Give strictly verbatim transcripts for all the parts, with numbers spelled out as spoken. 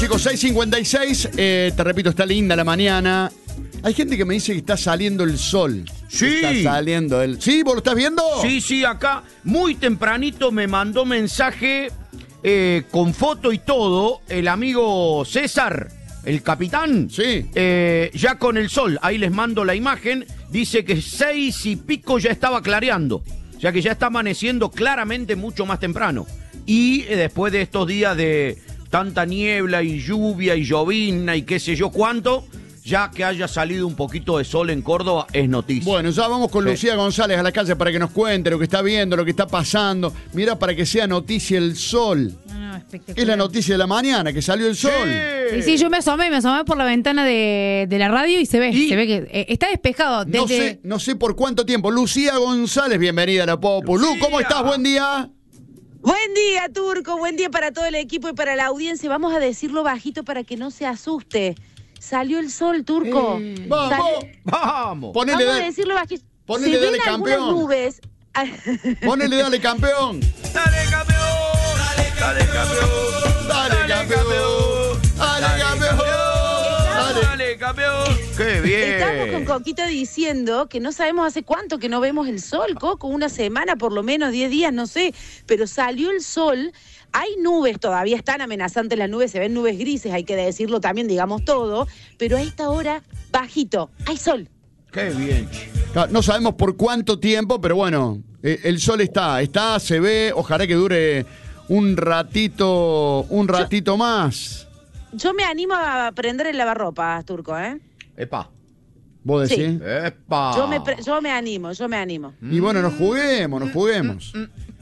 chicos, seis cincuenta y seis. Eh, te repito, está linda la mañana. Hay gente que me dice que está saliendo el sol. Sí. Está saliendo el... ¿Sí? ¿Vos lo estás viendo? Sí, sí, acá muy tempranito me mandó mensaje eh, con foto y todo el amigo César, el capitán. Sí. Eh, ya con el sol, ahí les mando la imagen. Dice que seis y pico ya estaba clareando. O sea que ya está amaneciendo claramente mucho más temprano. Y eh, después de estos días de tanta niebla y lluvia y llovizna y qué sé yo cuánto, ya que haya salido un poquito de sol en Córdoba es noticia. Bueno, ya vamos con Sí. Lucía González a la calle para que nos cuente lo que está viendo, lo que está pasando. Mira, para que sea noticia el sol. No, no, espectacular. Es la noticia de la mañana, que salió el sol. Sí, sí, yo me asomé, me asomé por la ventana de, de la radio y se ve, ¿Y? se ve que eh, está despejado. Desde... No sé, no sé por cuánto tiempo. Lucía González, bienvenida a la Popu. Lu, Lucía. ¿cómo estás? Buen día. Buen día, Turco, buen día para todo el equipo y para la audiencia. Vamos a decirlo bajito para que no se asuste. Salió el sol, Turco. Eh, Vamos. Salió- ¡Vamos! Ponele, Vamos a da- decirlo bajito. ponele, Se dale, ven algunas campeón. nubes. Ponele, dale, campeón. ¡Dale, campeón! ¡Dale, campeón! Dale, campeón. Dale, campeón. Dale. ¡Dale, campeón! ¡Qué bien! Estamos con Coquito diciendo que no sabemos hace cuánto que no vemos el sol, Coco, una semana, por lo menos diez días, no sé, pero salió el sol. Hay nubes, todavía están amenazantes las nubes, se ven nubes grises, hay que decirlo también, digamos todo, pero a esta hora, bajito, hay sol. ¡Qué bien! che. Claro, no sabemos por cuánto tiempo, pero bueno, eh, el sol está, está, se ve. Ojalá que dure un ratito, un ratito más. Yo me animo a prender el lavarropa, Turco, ¿eh? ¡Epa! ¿Vos decís? Sí. ¡Epa! Yo me, pre- yo me animo, yo me animo. Y bueno, nos juguemos, nos juguemos.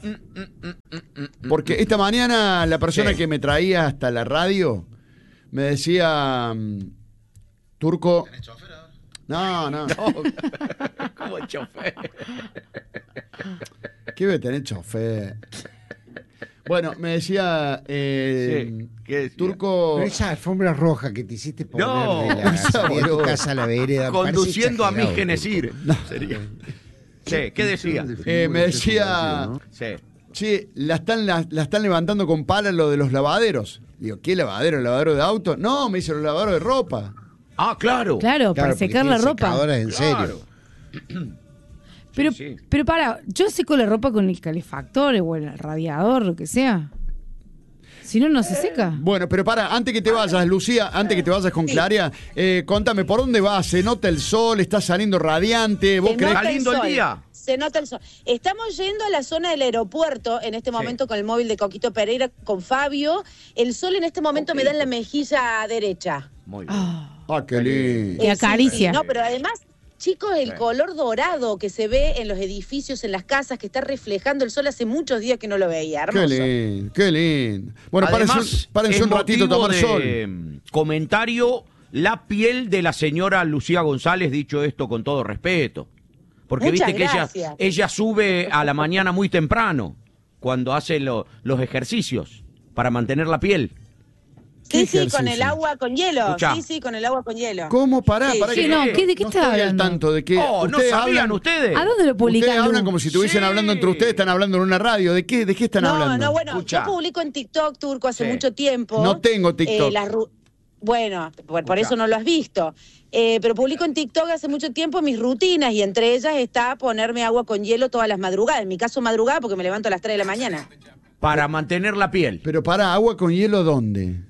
Porque esta mañana la persona Sí. que me traía hasta la radio me decía, mm, Turco... No, no. Como chofer. ¿Qué debe tener chofer? Bueno, me decía, eh, Sí, ¿qué decía? Turco... Pero esa alfombra roja que te hiciste poner No, de la esa, salida de tu boludo. casa a la vereda. Conduciendo a mi parece Genesir. Sería. Sí, ¿qué decía? Eh, me decía, Sí. che, la están, la, la están levantando con pala lo de los lavaderos. Digo, ¿qué lavadero? ¿Lavadero de auto? No, me dice los lavaderos de ropa. Ah, claro. Claro, Claro, para porque secar la tiene ropa. secadoras en Claro. serio. Pero, Sí, sí. pero para, yo seco la ropa con el calefactor o el radiador, lo que sea. Si no, no se seca. Bueno, pero para, antes que te vayas, Lucía, antes que te vayas con Claria, eh, contame, ¿por dónde vas? ¿Se nota el sol? ¿Está saliendo radiante? ¿Vos Se creés? nota Está lindo el sol, día. Se nota el sol. Estamos yendo a la zona del aeropuerto en este momento con el móvil de Coquito Pereira, con Fabio. El sol en este momento me da en la mejilla derecha. Muy bien. Ah, Ah, qué lindo. Te Eh, sí, acaricia. sí. No, pero además, chicos, el Sí. color dorado que se ve en los edificios, en las casas, que está reflejando el sol hace muchos días que no lo veía. Qué Hermoso. lindo, qué lindo. Bueno, Además, párense, un- párense es un ratito a motivo tomar de, sol. mm, Comentario, la piel de la señora Lucía González, dicho esto con todo respeto. Porque Muchas viste que ella, gracias. ella sube a la mañana muy temprano, cuando hace lo- los ejercicios, para mantener la piel. Sí, ¿Qué sí, con ejercicio? el agua con hielo. Escuchá. Sí, sí, con el agua con hielo. ¿Cómo? Pará, Sí, pará. sí, que- no, ¿qué- de qué no estás estoy al hablando? tanto de que Oh, ¿no ustedes sabían hablan, ustedes? ¿A dónde lo publican? ustedes hablan Lu? como si estuviesen Sí. hablando entre ustedes, están hablando en una radio. ¿De qué, de qué están no, hablando? no, bueno, Escuchá. yo publico en TikTok, Turco, hace Sí. mucho tiempo. No tengo TikTok. Eh, las ru- bueno, por, por Escuchá. eso no lo has visto. Eh, pero publico en TikTok hace mucho tiempo mis rutinas y entre ellas está ponerme agua con hielo todas las madrugadas. En mi caso madrugada porque me levanto a las tres de la mañana. Para mantener la piel. Pero para, ¿agua con hielo dónde?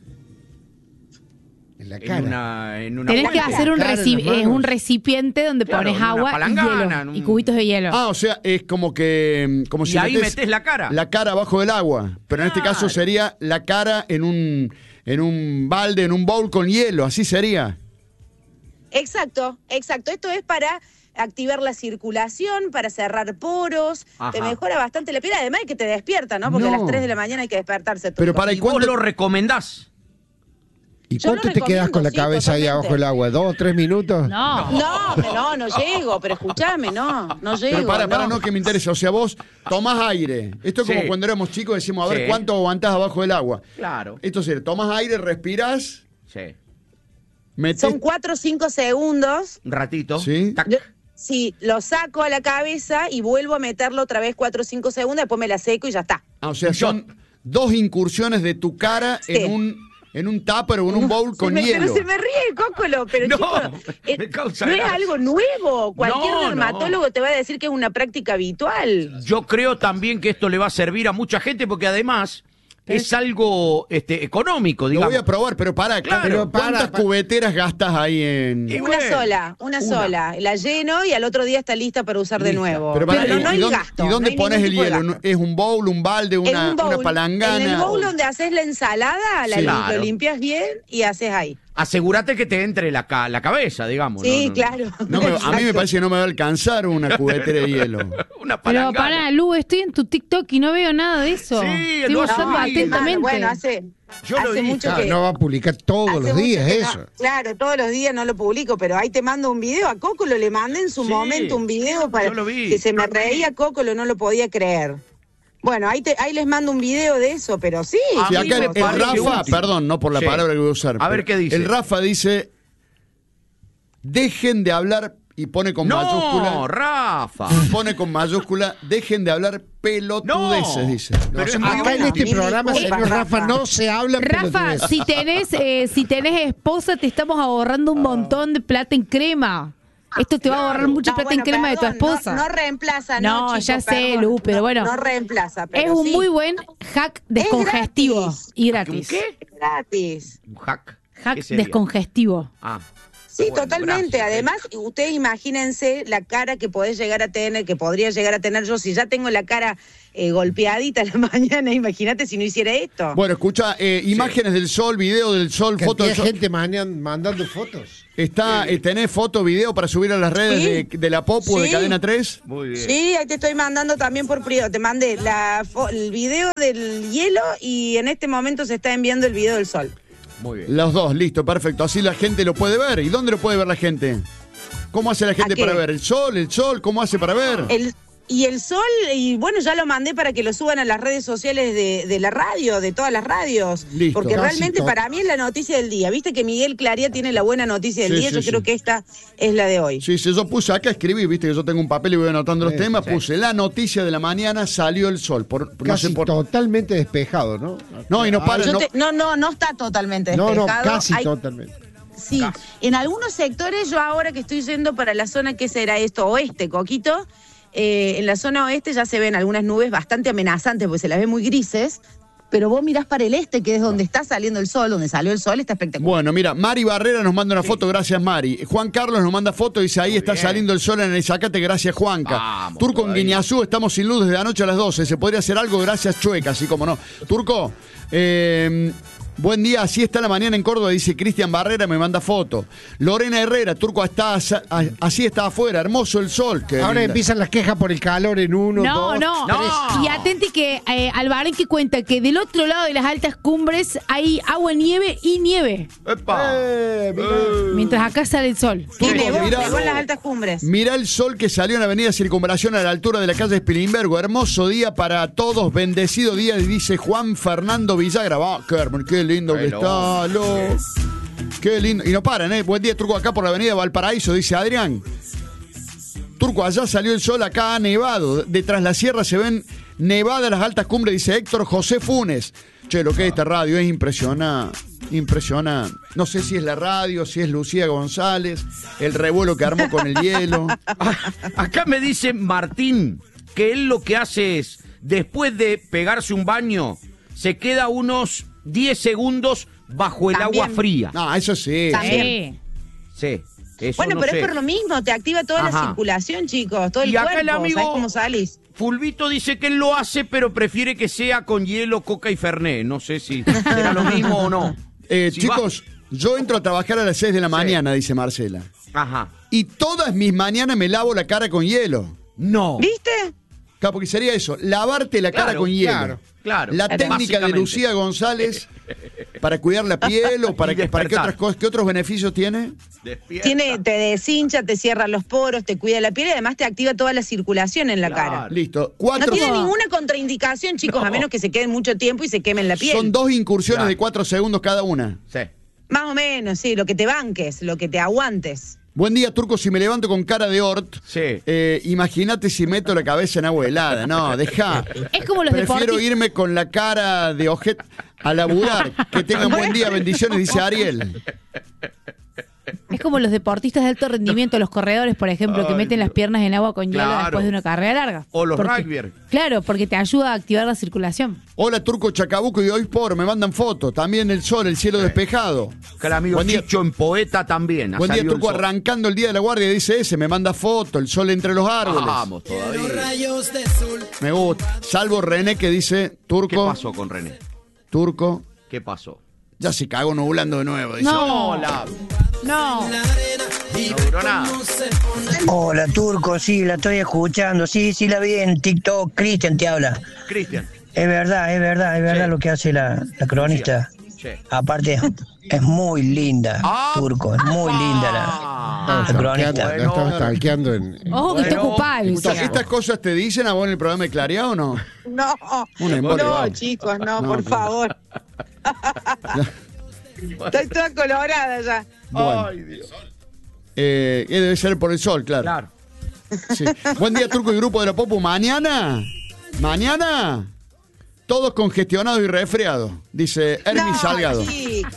En la En cara. una, en una Tenés que fuente. hacer un, Cara en reci- las manos. eh, un recipiente donde Claro, pones en una agua y, palangana, hielo, en un- y cubitos de hielo. Ah, o sea, es como que... Como si Y ahí metés metés la cara. La cara abajo del agua. Pero en este Claro. caso sería la cara en un, en un balde, en un bowl con hielo. Así sería. Exacto, exacto. Esto es para activar la circulación, para cerrar poros, Ajá. te mejora bastante la piel, además de que te despierta, ¿no? Porque No. a las tres de la mañana hay que despertarse. Pero Turco. para- ¿Y ¿Y vos cuánto- lo recomendás? ¿Y Yo cuánto lo te quedas con la recomiendo, sí, cabeza ahí totalmente. abajo del agua? ¿Dos o tres minutos? No. No, no, no llego, pero escúchame, no, no llego. Pero para, para, no. no que me interesa. O sea, vos tomás aire. Esto es como Sí. cuando éramos chicos, decimos, a ver Sí. cuánto aguantás abajo del agua. Claro. Esto es, tomás aire, respirás, Sí. metés... Son cuatro o cinco segundos. Un ratito. Sí. Tac. Yo- sí, lo saco a la cabeza y vuelvo a meterlo otra vez cuatro o cinco segundos, después me la seco y ya está. Ah, o sea, Un son dos incursiones de tu cara Sí. en un En un tupper o en un bowl con se me, hielo. Pero se me ríe, Cócolo, pero No, chicos, me eh, causa no es gracia. algo nuevo. Cualquier No, dermatólogo no. te va a decir que es una práctica habitual. Yo creo también que esto le va a servir a mucha gente porque además es algo este, económico, Lo digamos. voy a probar, pero para, Claro, pero ¿cuántas para, para. cubeteras gastas ahí en...? Y Una bueno, sola, una, una. sola. La lleno y al otro día está lista para usar de Lista. nuevo. Pero Pero, pará, no, ¿y, no hay dónde, gasto. ¿y dónde no hay pones el ningún tipo de hielo? gasto. ¿Es un bowl, un balde, En una, un bowl, una palangana? En el bowl donde haces la ensalada, la, Sí. Claro. lo limpias bien y haces ahí. Asegúrate que te entre la, ca- la cabeza, digamos. Sí, no, no, claro. No me- a mí me Exacto. parece que no me va a alcanzar una cubetera de hielo. Una Pero palangana. pará, Lu, estoy en tu TikTok y no veo nada de eso. Sí, estoy lo hace buscando muy bien. atentamente. Bueno, hace, Yo lo hace vi. mucho Ah, que... no va a publicar todos hace los mucho días que no- eso. claro, todos los días no lo publico, pero ahí te mando un video. A Cócolo le mandé en su Sí, momento un video para yo lo vi. que se me reía Cócolo, no lo podía creer. Bueno, ahí, te, ahí les mando un video de eso, pero sí. A Sí, mí acá me el, el parece Rafa, útil. perdón, no por la Sí. palabra que voy a usar. A ver pero qué dice. El Rafa dice, dejen de hablar, y pone con No, mayúscula, Rafa. pone con mayúscula, dejen de hablar pelotudeces, No, dice. pero No, es muy Acá en bueno, este mil programa, disculpas, señor Rafa, Rafa. no se habla Rafa, si tenés, eh, si tenés esposa, te estamos ahorrando un montón de plata en crema. Esto te va a ahorrar mucha No, plata bueno, en crema de tu perdón, esposa. No, no reemplaza, no, No, chicos, ya sé, perdón. Lu, pero No- bueno. No reemplaza, pero Es un sí. muy buen hack descongestivo gratis. y ¿Un gratis. qué? Gratis. Un hack. Hack ¿Qué sería? descongestivo. Ah. Sí, Bueno, totalmente. gracias, Además, ustedes imagínense la cara que podés llegar a tener, que podría llegar a tener yo. Si ya tengo la cara eh, golpeadita en la mañana, imagínate si no hiciera esto. Bueno, escucha, eh, imágenes del sol, video del sol, fotos Cantidad del de sol. gente mañana mandando fotos. Está, eh, ¿tenés foto, video para subir a las redes Sí. de, de la Popu de Sí. Cadena tres? Muy bien. Sí, ahí te estoy mandando también por privado. Te mandé la fo- el video del hielo y en este momento se está enviando el video del sol. Muy bien. Los dos, listo, perfecto. Así la gente lo puede ver. ¿Y dónde lo puede ver la gente? ¿Cómo hace la gente ¿A qué? para ver? ¿El sol? ¿El sol? ¿Cómo hace para ver? El, y el sol, y bueno, ya lo mandé para que lo suban a las redes sociales de, de la radio, de todas las radios. Listo. Porque Casi realmente todo. para mí es la noticia del día. Viste que Miguel Claría tiene la buena noticia del Sí, día, sí, yo sí. creo que esta es la de hoy. Sí, sí, yo puse acá, escribí, viste que yo tengo un papel y voy anotando los Sí, temas, sí. puse la noticia de la mañana, salió el sol. Por, no Casi sé por... totalmente despejado, ¿no? No, y no para, Yo no- te- no, no, no está totalmente No, despejado. no, casi Hay- totalmente. Sí, en algunos sectores, yo ahora que estoy yendo para la zona, ¿qué será esto? Oeste, Coquito. Eh, en la zona oeste ya se ven algunas nubes bastante amenazantes porque se las ve muy grises, pero vos mirás para el este, que es donde está saliendo el sol, donde salió el sol, está espectacular. Bueno, mira, Mari Barrera nos manda una foto, gracias Mari. Juan Carlos nos manda foto y dice, ahí Muy está bien. saliendo el sol en el Zacate, gracias Juanca. Vamos, Turco en todavía. Guiñazú, estamos sin luz desde anoche a las doce, se podría hacer algo, gracias Chueca, así como no. Turco, eh, buen día, así está la mañana en Córdoba, dice Cristian Barrera, me manda foto. Lorena Herrera, Turco, está, así está afuera, hermoso el sol. qué Ahora linda. empiezan las quejas por el calor en uno, No, dos, no, No. Y atente que eh, Albarén que cuenta que del otro lado de las altas cumbres hay agua, nieve y nieve. ¡Epa! Eh, mirá. Mientras acá sale el sol. Y Turco, nevó, mirá. nevó en las altas cumbres. Mirá el sol que salió en la avenida Circunvalación a la altura de la calle Spilimbergo. Hermoso día para todos, bendecido día, dice Juan Fernando Villagra. Va, qué, hermoso, qué lindo que Hello. está, lo. Qué lindo. Y no paran, ¿eh? Buen día, Turco, acá por la avenida Valparaíso, dice Adrián. Turco, allá salió el sol, acá ha nevado. Detrás la sierra se ven nevadas las altas cumbres, dice Héctor José Funes. Che, lo que es esta radio es impresionante. Impresionante. No sé si es la radio, si es Lucía González, el revuelo que armó con el hielo. Acá me dice Martín que él lo que hace es, después de pegarse un baño, se queda unos diez segundos bajo el También. agua fría. No, eso sí. También. Sí. Sí, eso Bueno, no pero sé. es por lo mismo, te activa toda la Ajá. circulación, chicos, todo el Y acá cuerpo, el amigo- ¿sabés cómo salís? Fulvito dice que él lo hace, pero prefiere que sea con hielo, coca y fernet. No sé si será lo mismo o no. Eh, Si chicos, yo entro a trabajar a las seis de la Sí. mañana, dice Marcela. va- Ajá. Y todas mis mañanas me lavo la cara con hielo. No. ¿Viste? Claro, porque sería eso, lavarte la cara Claro, con hielo. claro, claro. La técnica de Básicamente. Lucía González para cuidar la piel o para, Y que, para qué, despertar. otras cosas, qué otros beneficios tiene. Despierta. Tiene, te deshincha, te cierra los poros, te cuida la piel y además te activa toda la circulación en la Claro. cara. Listo. No Cuatro tiene son, ninguna contraindicación, chicos, No. a menos que se queden mucho tiempo y se quemen la piel. son dos incursiones Claro. de cuatro segundos cada una. Sí. Más o menos, sí, lo que te banques, lo que te aguantes. Buen día, Turco, si me levanto con cara de Ort, Sí. eh, imagínate si meto la cabeza en agua helada. No, deja. Es como los Prefiero deportistas. irme con la cara de ojet a laburar. Que tengan buen día, bendiciones, dice Ariel. Es como los deportistas de alto rendimiento, los corredores, por ejemplo, que Ay, meten las Dios. piernas en agua con hielo Claro. después de una carrera larga. O los Porque- rugbyers. Claro, porque te ayuda a activar la circulación. Hola, Turco, Chacabuco y hoy por, me mandan fotos. También el sol, el cielo despejado. Que el amigo Buen día. Chicho en Poeta también. ha Buen día, salido el Turco, sol. arrancando el día de la guardia, dice ese, me manda foto, el sol entre los árboles. Vamos todavía. Me gusta. Salvo René que dice, ¿Qué Turco, pasó con René? Turco, ¿Qué pasó? ya se cagó nublando de nuevo. Dice. No. Hola. No. No duró nada. Hola, Turco, sí, la estoy escuchando. Sí, sí, la vi en TikTok. Cristian te habla. Cristian. Es verdad, es verdad, es verdad Sí. lo que hace la, la cronista. Sí. Aparte, es muy linda, Ah. Turco, es muy linda la, Ah. la cronista. Stalkeando, la estaba stalkeando en... Ojo que está Bueno, ocupada, Escuchá, Lucía. ¿estas cosas te dicen a vos en el programa de Clareado o no? No, Un embole, no, vamos. chicos, no, No, por pero- favor. Estoy toda colorada ya. Bueno. Ay, Dios. Eh, eh, debe ser por el sol, claro. Claro. Sí. Buen día, Turco y grupo de la Popu. Mañana, mañana, todos congestionados y resfriados, dice Hermes No, Salgado. chicos,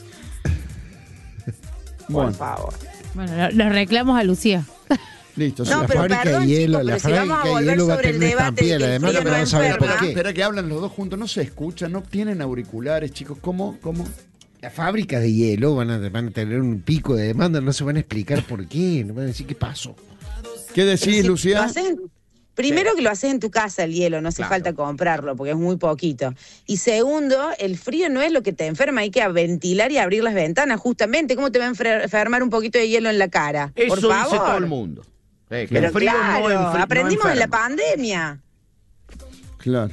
Bueno, por favor. Bueno, lo- los reclamos a Lucía. listo. sí. No, La pero fábrica perdón, de hielo, chicos, la pero si vamos a fábrica de volver hielo va a sobre el tener debate de estampida, que el además frío no me no van a saber enferma. por qué. Espera que hablan los dos juntos, no se escuchan, no tienen auriculares, chicos. ¿Cómo? ¿Cómo? Las fábricas de hielo van a, van a tener un pico de demanda, no se van a explicar por qué, no van a decir qué pasó. ¿Qué Pero decís, si lo Lucía? haces en- primero que lo haces en tu casa el hielo, no hace Claro. falta comprarlo porque es muy poquito. Y segundo, el frío no es lo que te enferma, hay que ventilar y abrir las ventanas justamente. ¿Cómo te va a enfer- enfermar un poquito de hielo en la cara? Eso Por favor. dice todo el mundo. Eh, que Pero el frío claro, no enfri- no aprendimos en la enferma. pandemia. Claro.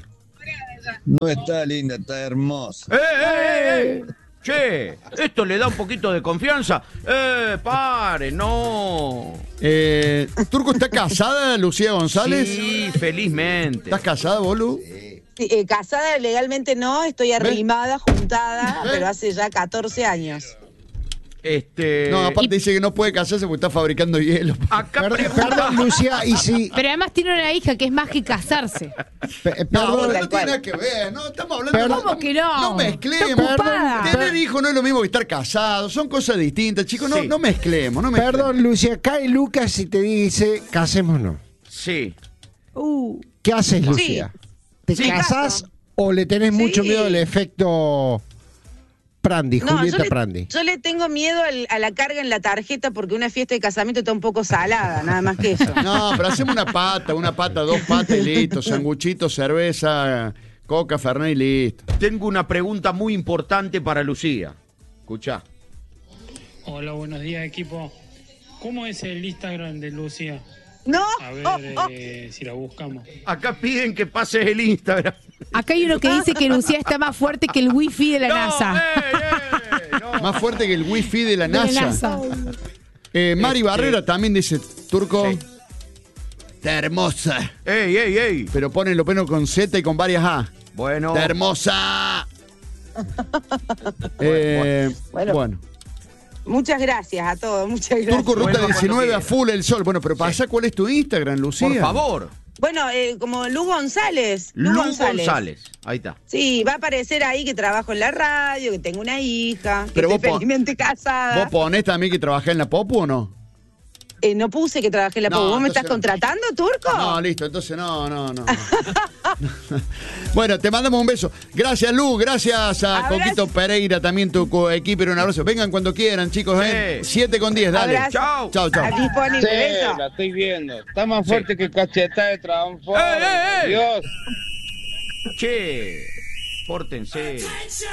No está linda, está hermosa. ¡Eh, eh, eh! Che, esto le da un poquito de confianza. ¡Eh, pare, no! Eh, ¿Turco está casada, Lucía González? Sí, felizmente. ¿Estás casada, Bolu? Sí, eh, casada legalmente no, estoy arrimada, juntada, pero hace ya catorce años. Este. No, aparte dice que no puede casarse porque está fabricando hielo. Acá Perdón, pregunta- perdón, Lucía, y si... Pero además tiene una hija que es más que casarse. pe- No, perdón, Bolu, no tal tiene cual. nada que ver, no, estamos hablando Perdón. ¿Cómo que no? No mezclemos. Está ocupada. Tener hijos no es lo mismo que estar casado, son cosas distintas, chicos, no, Sí. no mezclemos, no mezclemos. perdón, Lucía, cae Lucas y te dice, casémonos. Sí. Uh, ¿Qué haces, Lucía? ¿Te Sí, casás caso. o le tenés mucho Sí. miedo al efecto Prandi, No, yo Julieta le, Prandi? yo le tengo miedo al- a la carga en la tarjeta porque una fiesta de casamiento está un poco salada, nada más que eso. No, pero hacemos una pata, una pata, dos patas y listo, sanguchito, cerveza, coca, fernet y listo. Tengo una pregunta muy importante para Lucía. Escuchá. Hola, buenos días equipo. ¿Cómo es el Instagram de Lucía? No, A oh, ver oh. eh, si la buscamos. Acá piden que pases el Instagram. acá hay uno que dice que Lucía está más fuerte que el wifi de la No, NASA. ey, ey, no. Más fuerte que el wifi de la De la NASA. NASA. Eh, Mari Este- Barrera también dice, Turco, Sí. está hermosa. Ey, ey, ey. Pero pone lo peno con Z y con varias A. Bueno. Está hermosa. Eh, bueno. Bueno. Muchas gracias a todos, muchas gracias. Turco Ruta Vuelva diecinueve cuando a full el sol. Bueno, pero pasa cuál es tu Instagram, Lucía. Por favor. Bueno, eh, como Lu González. Lu, Lu González. González. Ahí está. Sí, va a aparecer ahí que trabajo en la radio, que tengo una hija, que Pero estoy vos pon- felizmente casada. ¿Vos ponés también que trabajás en la Popu o no? Eh, no puse que trabajé en la No, Popu. ¿Vos me entonces estás no. contratando, Turco? No, listo, entonces no, no, no. Bueno, te mandamos un beso. Gracias, Lu, gracias a Abrazo. Coquito Pereira, también tu coequipo, un abrazo. Vengan cuando quieran, chicos, ¿eh? Sí. siete con diez, dale. Abrazo. Chao. Chao, chao. Aquí disponible, beso. la estoy viendo. Está más Sí. fuerte que cacheta de Transformers. ¡Ey, ey, ey! Dios. Che, pórtense.